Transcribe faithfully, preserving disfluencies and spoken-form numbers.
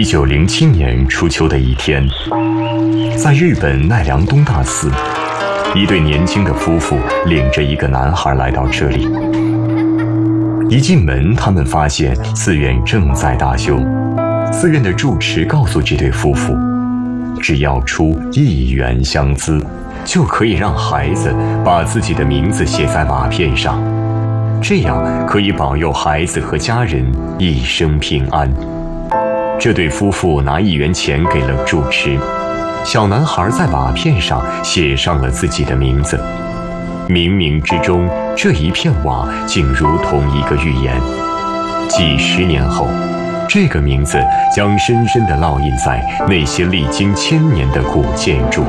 一九零七年初秋的一天，在日本奈良东大寺，一对年轻的夫妇领着一个男孩来到这里。一进门，他们发现寺院正在大修。寺院的住持告诉这对夫妇，只要出一元香资，就可以让孩子把自己的名字写在瓦片上，这样可以保佑孩子和家人一生平安。这对夫妇拿一元钱给了住持，小男孩在瓦片上写上了自己的名字。冥冥之中，这一片瓦竟如同一个预言。几十年后，这个名字将深深地烙印在那些历经千年的古建筑里。